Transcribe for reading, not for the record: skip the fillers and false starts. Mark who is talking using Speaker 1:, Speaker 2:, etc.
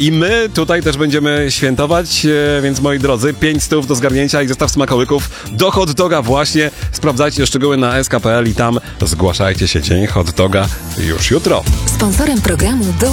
Speaker 1: I my tutaj też będziemy świętować, więc moi drodzy, 5 stów do zgarnięcia i zestaw smakołyków do hot doga właśnie. Sprawdzajcie szczegóły na sk.pl i tam zgłaszajcie się. Dzień hot doga już jutro.
Speaker 2: Sponsorem programu był